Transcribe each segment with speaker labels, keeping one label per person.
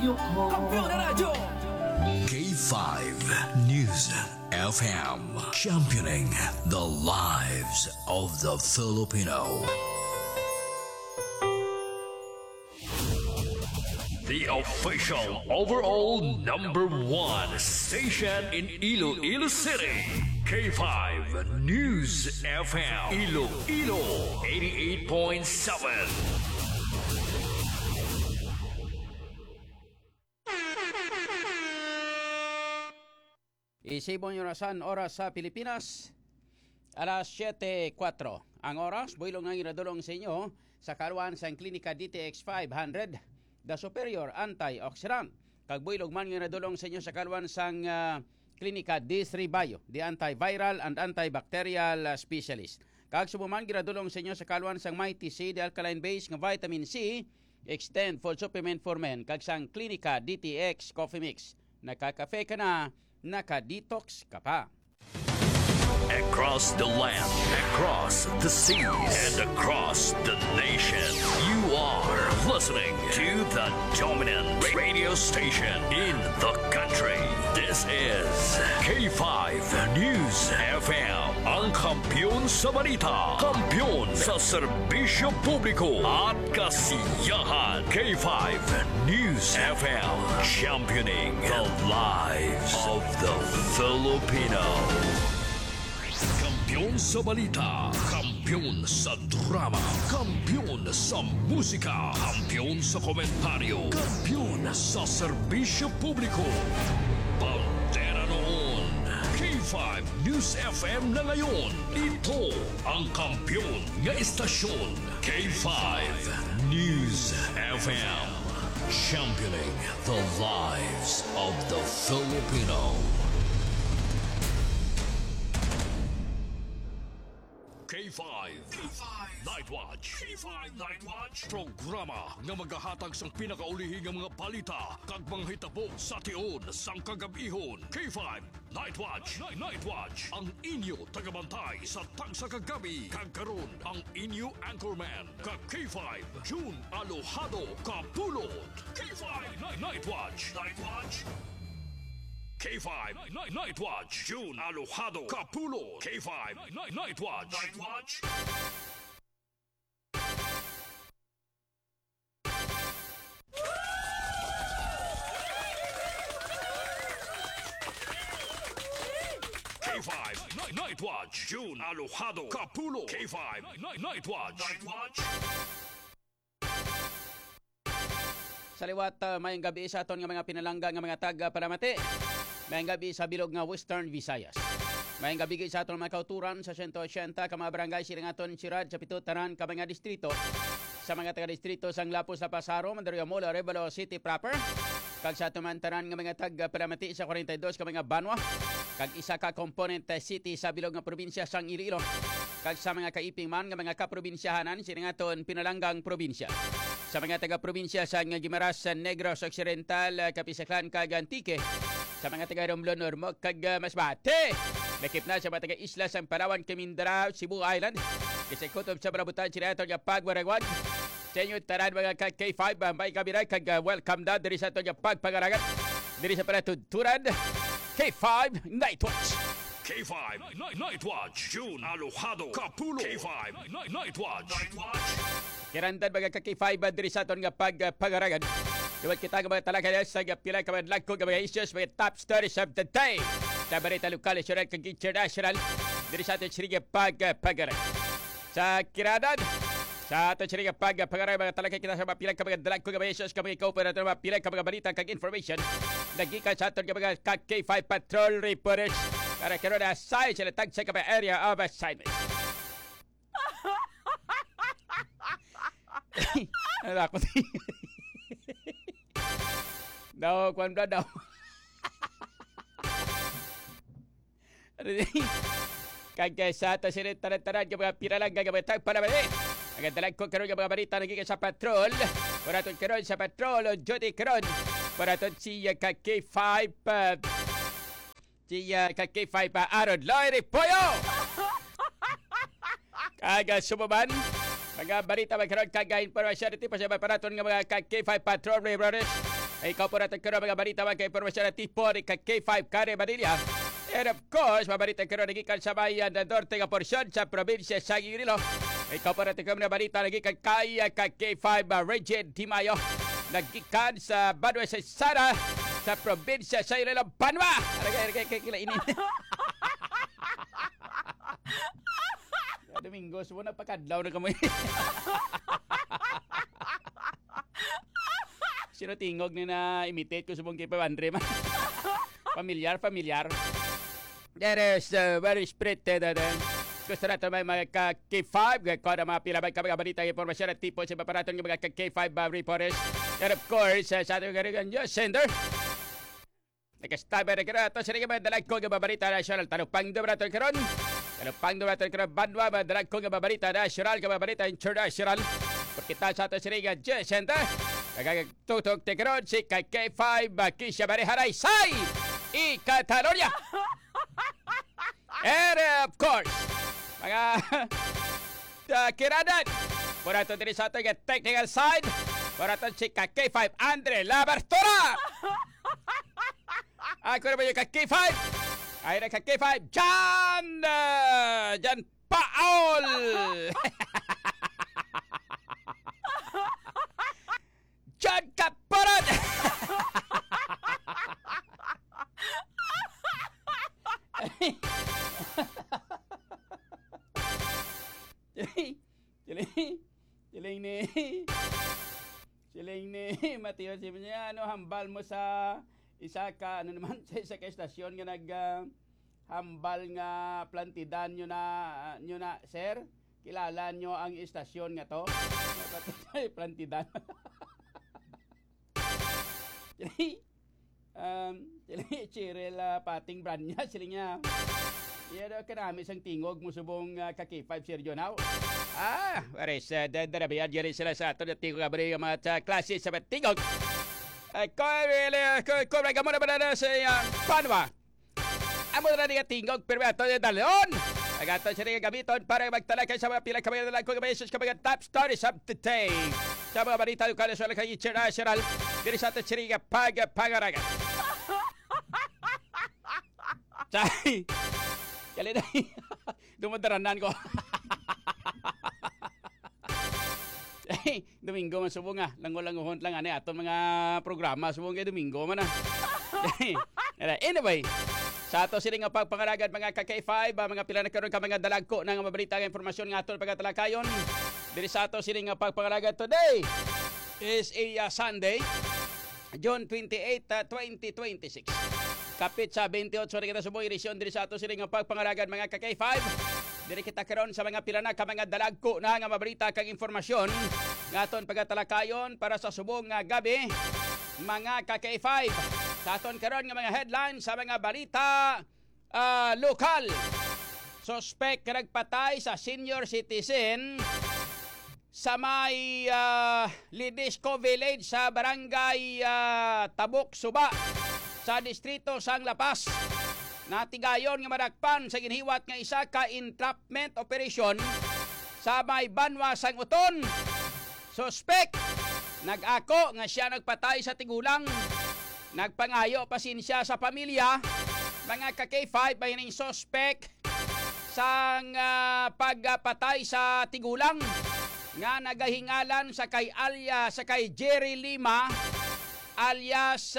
Speaker 1: Campeón de Radyo
Speaker 2: K5 News FM, championing the lives of the Filipino. The official overall number one station in Iloilo City. K5 News FM, Iloilo 88.7.
Speaker 3: Isibong Yorasan, oras sa Pilipinas, alas 7:04. Ang oras, builong ng iradulong sa inyo sa karuan sa Klinika DTX 500, the superior antioxidant. Kagbuilog man ng iradulong sa inyo sa karuan sa Klinika D3 Bio, the antiviral and antibacterial specialist. Kagsubuman giradulong sa inyo sa karuan sa Mighty C, the alkaline base ng vitamin C, extend full supplement for men. Kag sang Klinika DTX Coffee Mix. Nakakafe ka na, naka-detox ka pa.
Speaker 2: Across the land, across the seas, and across the nation, you are listening to the dominant radio station in the country. This is K5 News FM, ang kampiyon sa balita, kampiyon sa serbisyo publiko at kasiyahan. K5 News FM, championing the lives of the Filipino. Kampiyon sa balita, kampiyon sa drama, kampiyon sa musika, kampiyon sa komentaryo, kampiyon sa serbisyo publiko. Bandera noon, K5 News FM na ngayon. Ito ang kampiyon nga istasyon, K5 News FM. Championing the lives of the Filipino. K5 Night Watch. K5 Night Watch. Programa nga magahatag sang pinakaulihing nga mga balita kag mga hitabo sa tiyon sang kagabihon. K5 Night Watch. Night Watch. Ang inyo tagabantay sa tagsa kagabi. Kag karon ang inyo anchorman kag K5 June Alojado Kapulot. K5 Night Watch. Night Watch. K5 Night Watch. June Alojado Kapulot. K5 Night Watch. Night Watch. K5 Night Watch. June Alojado Kapulot. K5 Night Watch. Night Watch.
Speaker 3: Sa liwat, mayang gabi sa aton nga mga pinalangga nga mga taga-palamati. Mayang gabi sa bilog nga Western Visayas. Mayang gabi sa aton mga kauturan sa 180 ka mga barangay silang aton sirad sa pitutanan ka mga distrito. Sa mga taga-distrito sang Lapos sa Pasaro, Mandaluyong Mall, Arevalo City proper. Kag sa aton tanan nga mga taga-palamati sa 42 ka mga Banwa. Kag isa ka component city sa bilog nga probinsya sang Iloilo. Kag sa mga kaiping man nga mga kaprobinsyahanan silang aton pinalanggang probinsya. Sa mga taga-probinsya sa Guimaras, Negros Occidental, Kapisaklan, kag Antique. Sa mga taga-Romblon, Ormoc, kag Masbate. Nakip na sa mga taga-isla sa Palawan, Mindanao, Cebu Island. Kasi kutob sa Barabutan, sila ito nga Pagwaragwan. Sa inyo, taran mga K5, may kabiray, kag welcome na. Dari sa ito nga Pagpagaragan. Dari sa Palatuturan, K5 Night Watch.
Speaker 2: K5 Night Watch. June Alojado Kapulot. K5 Night Watch. Night Watch.
Speaker 3: Kirandan mga K5 diri sa aton nga Pagpagaragan. Duwag kita nga mga talaga sa pila ka mga lagko nga mga issues, mga top stories of the day. Sa balita lokal, national, kag international, diri sa aton siya Pagpagaragan. Sa kiradan, sa aton siya Pagpagaragan, mga talaga kita sa mga pila ka mga lagko nga mga issues, mga ikaw mga pila ka mga balita kag information. Nagika sa aton nga mga K5 patrol reporters. Para karon na sa sila tag sa mga area of assignment. Ano ako? Daw, kwan ba daw? Kaya sa ito sila taran-taran yung mga piralang gagabatag para mali. Ang dalag ko karoon yung mga balita nagiging sa patrol. Para ito karoon sa patrol o duty karoon. Para ito siya K5 siya K5 Aaron Lloyd Ripoyo. Kaga sumaman. Mga balita magkaroon kagahin para siya dito pa siya paraton ng mga K5 patrol brothers. Ikaw po natin karoon mga balita mga informasyon na tipo ni K5 Kare Manila. And of course, mabalita karoon nagikan sa bayan na norte nga porsyon sa probinsya sa Iloilo. Ikaw po natin karoon na balita nagikan kaya K5 Regent Timayo. Nagikan sa Banwa sa Sara sa probinsya sa Iloilo, Banwa. Kila ini. Domingo, sumo na pakadlaw na kamoy. Sino tingog na imitate ko subong kay Andre man. Familiar. That is very spirited. Gusto natin may mga K5. Kung na mga pilabay ka mga balita informasyon at tipo sa paparaton ng mga K5 reporters. And of course, sa ating karigan sender. Nagkastaber na karoon. Ito sa rin mga dalag ko ng babalita national. Tanong pangdobra ito karoon. Banwa, madalag ko nga babalita national, nga babalita international. Pagkita sa ito sirigan, Center. Nagagtutog tekeron si K5 Kisha Mariharay Say Catalonia. And of course, mga kiradan. Muna ito din sa ito yung technical side. Muna ito si K5 Andre Labartora. Ako naman yung K5. Ay na K5 John Paul. John Caporan. Siling ni Mateo si niya hambal mo sa isa ka naman sa isa ka estasyon nga hambal nga plantidan nyo na sir, kilala nyo ang estasyon nga to. Plantidan. Cheryl pating brand niya sila niya. Iya karami sang tingog mo subong K5 Sergio now. Waris darabiyan diri sila sa ato na tingog abri mga klase sa tingog. Ko mo na ba na sa Panwa? Amo na nga tingog pero ato yung dalon. Agato siya nga gamiton para magtalakay sa mga pila kamay na lang kung message kamay top stories of the day. Sa mga balita yung kalaswala kay international diri sa ato siya nga pagaragan. Chay! Kali na dumadaranan ko. Domingo man subong nga. Lango-langohon lang ani ato mga programa subong kay Domingo man na. Anyway, sa ato sila nga pagpangaragan mga K5, mga pila na karon ka mga dalagko na nga mabalita nga informasyon nga aton pagkatalakayon. Diri sa ato sila nga pagpangaragan today is a Sunday, June 28, 2026. Kapit sa 28 na kita subong edisyon diri sa ato sila nga pagpangaragan mga K5. Diri kita karon sa mga pila na ka mga dalagko na nga mabalita kang informasyon nga aton pagkatalakayon para sa subong nga gabi mga K5. Sa aton karon nga mga headlines sa mga balita lokal. Suspect nga nagpatay sa senior citizen sa may Lidisco Village sa barangay Tabok, Suba sa distrito sang Lapas. Natigayon nga madakpan sa ginhiwat nga isa ka entrapment operation sa may Banwa sang Uton. Suspect nag-ako nga siya nagpatay sa tigulang. Nagpangayo pasensya sa pamilya. Mga K5 bahining suspect sang pagpatay sa tigulang nga nagahingalan sa kay Jerry Lima alias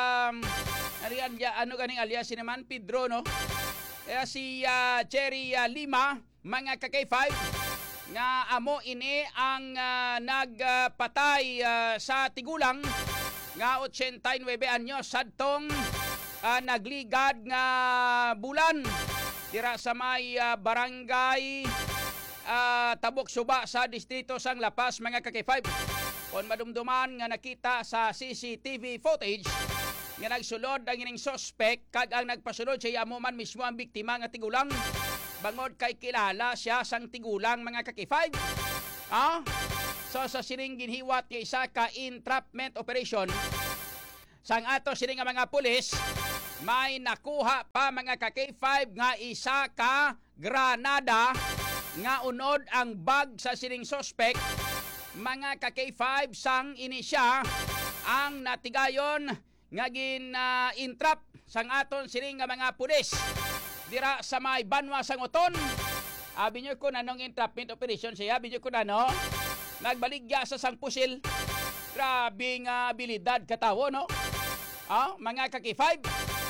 Speaker 3: ano ganing alias si naman Pedro no. Kaya si Jerry Lima mga K5 nga amo ini ang nagpatay sa tigulang nga 89 anyos sadtong nagligad nga bulan dira sa may barangay Tabok, Suba sa distrito sang Lapas mga K5. Kung madumduman nga nakita sa CCTV footage nga nagsulod ang ining suspect kag ang nagpasulod siya amo man mismo ang biktima nga tigulang bangod kay kilala siya sang tigulang mga K5. So sa sining ginhiwat nga isa ka entrapment operation sang ato sining nga mga pulis may nakuha pa mga K5 nga isa ka granada nga unod ang bag sa sining suspect mga K5 sang ini siya ang natigayon nga intrap sang aton sining nga mga pulis dira sa may Banwa sang Uton. Binyo ko nanong entrapment operation siya, binyo ko nagbaligya sa sang pusil. Grabe nga abilidad katawo, no? Mga kaki-5.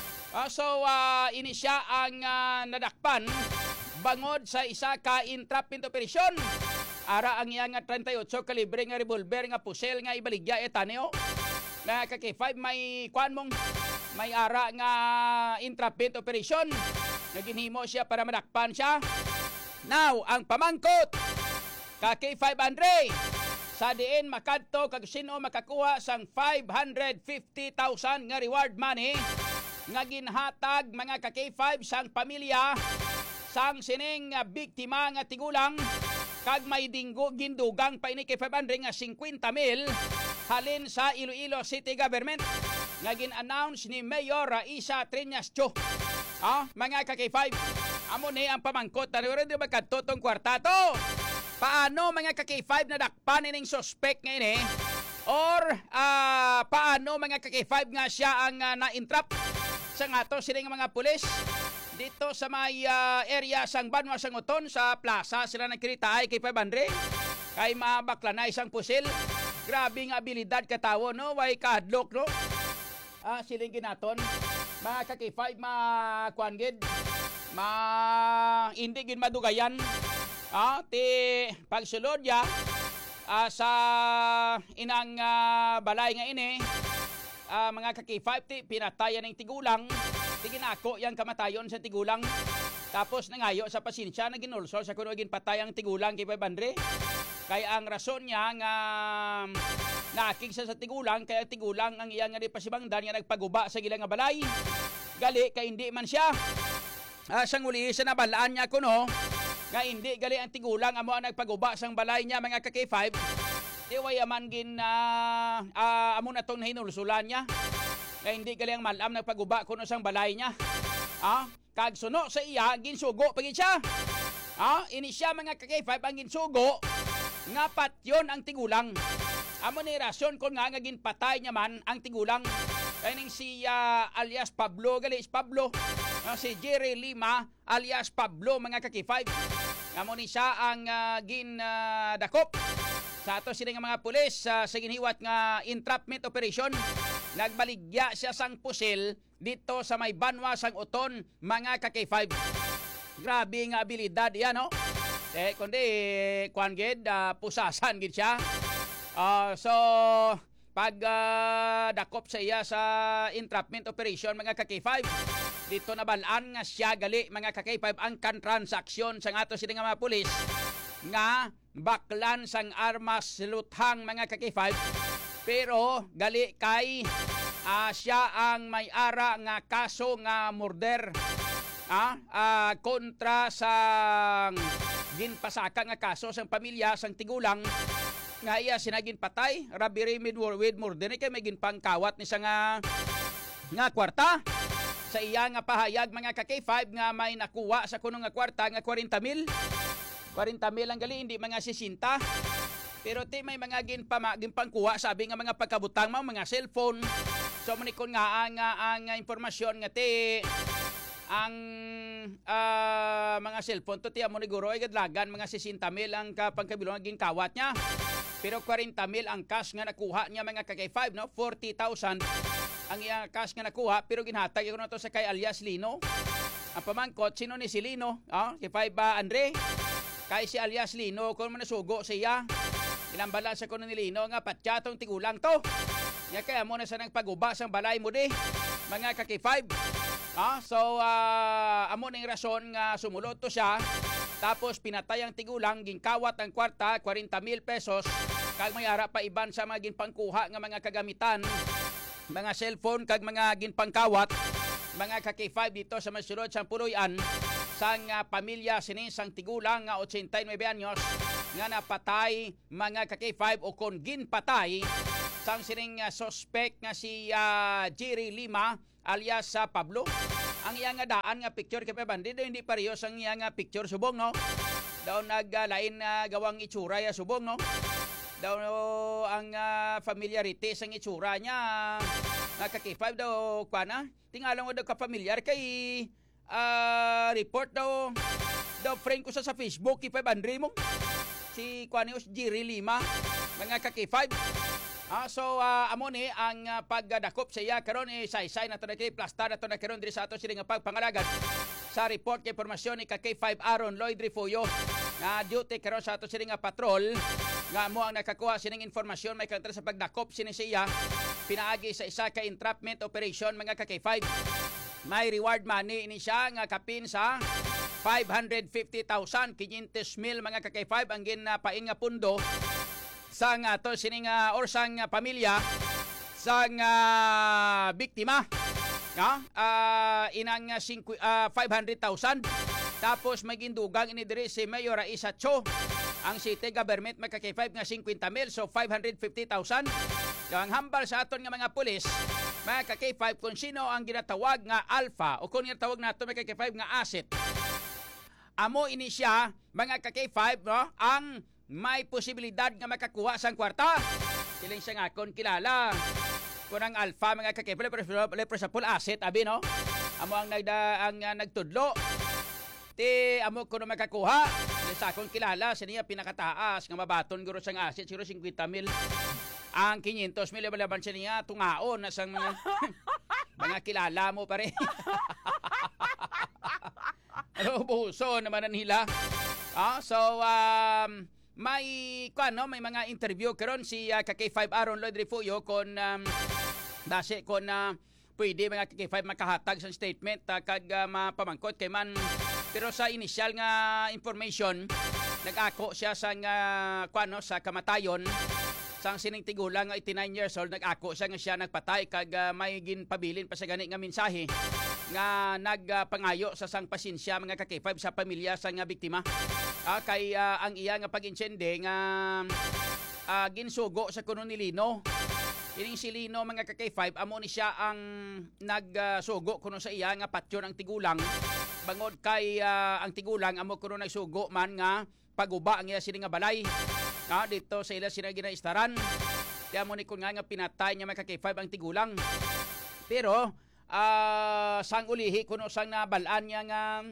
Speaker 3: Ini siya ang nadakpan bangod sa isa ka entrapment operation. Ara ang iya nga 38 kalibre nga revolver nga pusil nga ibaligya etaneo. Mga kaki-5 may may ara nga entrapment operation. Naginhimo siya para madakpan siya. Now, ang pamangkot kaki-5 Andre sa diin makadto kag sino makakuha sang 550,000 nga reward money nga ginhatag mga kaki-5 sang pamilya sang sining biktima nga tigulang kag may gindugang pa ini kay 500 nga 50,000 halin sa Iloilo City Government nga gin-announce ni Mayor Raisa Triñas-Cho. Mga kaki-5, amo ni ang pamangkot na rin di magkadto tong kwartato. Paano mga kaki-5 na dakpan ining suspect ngayon Or paano mga kaki-5 nga siya ang na-entrap sa ngato sining mga pulis dito sa may area sang Banwa sang Uton sa plaza sila nagkiritaay kay 500 kay mabaklanay sang pusil. Grabe nga abilidad katawo, no? Way kahadlok, no? Siling ginaton mga kaki-5 makuangid hindi gin madugayan ti pagsulod ya sa inang balay nga ini mga kaki-5 ti pinatayan ng tigulang ti ginako yang kamatayon sa tigulang tapos nangayo sa pasensya na ginulsol sa kuno ginpatay ang tigulang kay 500 kay ang rason niya nga nakig sa tigulang kaya tigulang ang iyang nga di pasibangdan nga nagpaguba sa gilang nga balay gali kay hindi man siya sang uli sa nabalaan niya kuno nga hindi gali ang tigulang amo ang nagpaguba sang balay niya mga kaki-5 iway aman gin amo na tong hinulsulan niya nga hindi gali ang malam nagpaguba kuno sang balay niya kag suno sa iya ginsugo pagin siya ini siya mga kaki-5 ang ginsugo nga patyon ang tigulang amo ni rason kon nga ginpatay niya man ang tigulang kaning si alias Pablo gali Pablo si Jerry Lima alias Pablo mga kaki-5 amo ni siya ang dakop sa ato sila nga mga pulis sa ginhiwat nga entrapment operation. Nagbaligya siya sang pusil dito sa may Banwa sang Uton mga kaki-5. Grabe nga abilidad yan, no? Kundi kuan gid pusasan gid siya. So pag dakop sa iya sa entrapment operation mga kaki-5 dito nabalaan nga siya gali mga kaki-5 ang transaksyon sang ato sila nga mga pulis nga baklan sang armas luthang mga kaki-5 pero gali kay siya ang may-ara nga kaso nga murder kontra sa ginpasaka nga kaso sang pamilya sang tigulang nga iya sinagin patay robbery with murder kay may ginpangkawat ni sa nga kwarta sa iya nga pahayag mga kaki-5 nga may nakuha sa kuno nga kwarta nga 40,000 ang gali hindi mga 60 pero ti may mga ginpangkuha sabi nga mga pagkabutang mga cellphone so manikon nga ang impormasyon nga ti ang mga cellphone to ti amo ni guro ay gadlagan mga 60,000 ang pangkabilong nga ginkawat niya pero 40,000 ang cash nga nakuha niya mga kaki-5 no 40,000 ang iyang cash nga nakuha pero ginhatag ko na to sa kay alias Lino. Ang pamangkot sino ni si Lino? Si 5 Andre. Kay si alias Lino kung manasugo siya. Inambala sa kuno ni Lino nga patyatong tigulang to. Nga kaya mo na sa nagpaguba sang balay mo di. Mga kaki-5. So amo ning rason nga sumulot to siya. Tapos pinatay ang tigulang, ginkawat ang kwarta, 40,000 pesos. Kag may ara pa iban sa mga ginpangkuha nga mga kagamitan. Mga cellphone kag mga ginpangkawat mga kaki-5 dito sa masulod sang Puloy-an sang pamilya sining sang tigulang nga 89 anyos nga napatay mga kaki-5 o kon ginpatay sang sining suspect nga si Jerry Lima alias Pablo. Ang iya nga daan nga picture kay Pabandi hindi parehas ang iya nga picture subong no. Daw naglain gawang itsura ya subong no. daw ang familiarity sa itsura niya. Nga ka-K5 daw, kuana, tingalan mo daw ka-familiar kay report daw friend ko sa Facebook, K5 Andre mo. Si Kuanios Jerry Lima, mga ka-K5. So amo ni ang pagdakop sa iya karon say-say na to na kay plasta na to na karon diri sa ato sila nga pagpangalagan sa report kay informasyon ni K5 Aaron Lloyd Rifuyo nga duty karon sa ato sila nga patrol nga mo ang nakakuha sining informasyon may kantra sa pagdakop sini siya pinaagi sa isa ka entrapment operation mga K5. May reward money ini siya nga kapin sa 550,000 500,000 mga K5 ang ginapaing nga pundo sang to sining or sang pamilya sang biktima inang 500,000 tapos may gindugang ini diri si Mayor Isa Cho ang city government may K5 nga 50,000 so 550,000 ang hambal sa aton nga mga pulis mga K5 kung sino ang ginatawag nga alpha o kung ginatawag nato may K5 nga asset amo ini siya mga K5 no ang may posibilidad nga makakuha sang kwarta. Siling siya nga kon kilala. Kung ang alpha mga kakipil, pero sa full asset, abi no? Amo ang nagtudlo. Ti amo kuno makakuha. Sa akong kilala, siya pinakataas nga mabaton guro sang asset, siguro 50,000. Ang 500,000 laban siya niya, tungaon na sang mga kilala mo pare. Ano buso naman nila. May mga interview karon si K5 Aaron Lloyd Rifuyo kon pwede mga K5 makahatag sa statement kag mapamangkot kay man pero sa initial nga information nag-ako siya sa sa kamatayon sang sining tigulang nga 89 years old nag-ako siya nga siya nagpatay kag may ginpabilin pa sa gani nga mensahe nga nagpangayo sa sang pasensya mga K5 sa pamilya sa nga biktima. Kay ang iya nga pag-insyende nga ginsugo sa kuno ni Lino. Ining si Lino mga K5 amo ni siya ang nagsugo kuno sa iya nga patyon ang tigulang. Bangod kay ang tigulang amo kuno nagsugo man nga paguba ang iya sini nga balay. Dito sa ila sina ginaistaran. Kaya mo ni kun nga pinatay niya mga K5 ang tigulang. Pero sang ulihi kuno sang nabalaan niya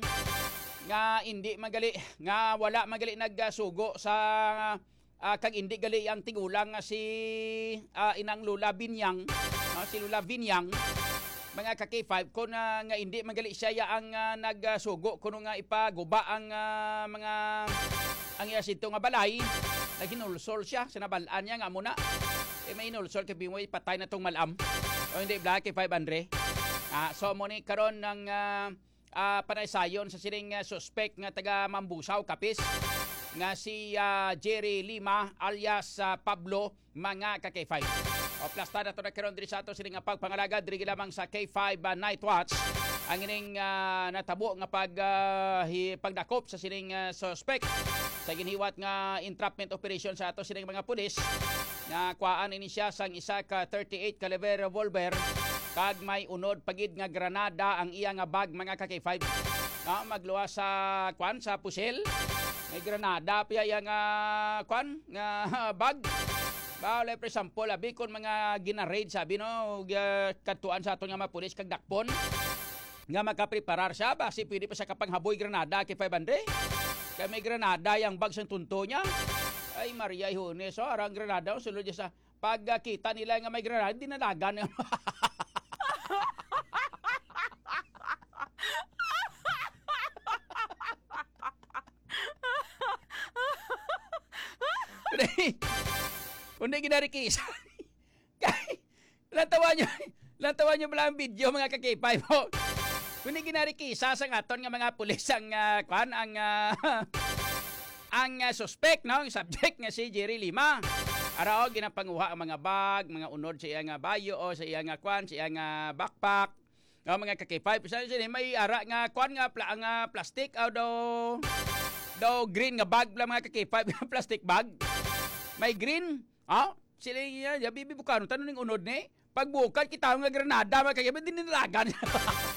Speaker 3: nga hindi magali nga wala magali nagsugo sa kag hindi gali ang tigulang si inang Lula Binyang si Lula Binyang mga K5 kun nga hindi magali siya ang nagsugo kuno nga ipaguba ang mga ang iya sito nga balay naginulsol siya sinabalaan niya nga muna may inulsol kay bimoy patay na tong malam o hindi black K5 Andre so mo ni karon ng panaysayon sa sining suspect nga taga Mambusaw Kapis nga si Jerry Lima alias Pablo mga K5. O plasta na to na karon diri sa ato sining pagpangalaga diri lamang sa K5 Night Watch ang ining natabo nga pagdakop sa sining suspect sa ginhiwat nga entrapment operation sa ato sining mga pulis nga kuhaan ini siya sang isa ka 38 caliber revolver kag may unod pagid nga granada ang iya nga bag mga K5 magluwa sa sa pusel may granada pa iya nga nga bag bawal pre sample abi kon mga gina-raid sabi no katuan sa aton nga mga pulis kag dakpon nga makapreparar siya basi pwede pa sa kapanghaboy granada kay 500 kay may granada yang bag sang tunto niya ay Maria Hune so arang granada sulod sa pagkita nila nga may granada dinalagan Undi ginarikisa. Lantawan nyo pala ang video mga K5. Undi ginarikisa sa aton nga mga pulis ang suspect no, ang subject nga si Jerry Lima. Araw ginapanguha ang mga bag, mga unod sa iya nga bayo o sa iya nga sa iya nga backpack. Mga K5 sa may ara nga nga plastic o do green nga bag lang mga K5 plastic bag. May green. Sila bibi bukano tanong ning unod ni. Pagbukad kita nga granada mga K5 din nilagan.